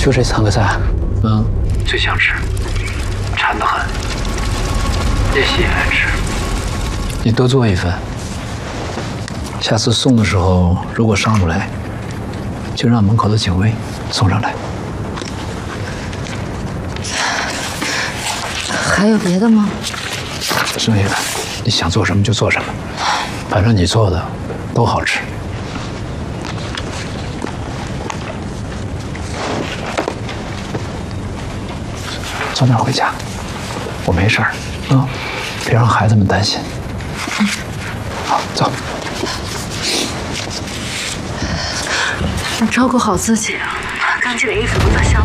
就这3个菜， 最想吃，馋得很，也喜爱吃。 你多做一份。下次送的时候，如果上不来，就让门口的警卫送上来。 还有别的吗？ 剩下的你想做什么就做什么，反正你做的都好吃。早点回家，我没事儿啊，别让孩子们担心。好，走。 照顾好自己啊，干净的衣服用得香。